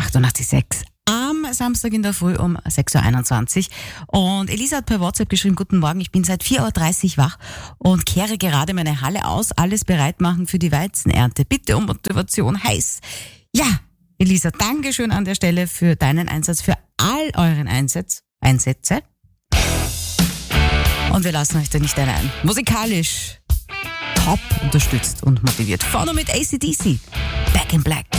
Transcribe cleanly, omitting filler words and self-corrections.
88,6 am Samstag in der Früh um 6.21 Uhr. Und Elisa hat per WhatsApp geschrieben, guten Morgen, ich bin seit 4.30 Uhr wach und kehre gerade meine Halle aus, alles bereit machen für die Weizenernte. Bitte um Motivation, heiß. Ja, Elisa, Dankeschön an der Stelle für deinen Einsatz, für all euren Einsätze. Und wir lassen euch da nicht allein. Musikalisch top unterstützt und motiviert. Vorne mit AC/DC, Back in Black.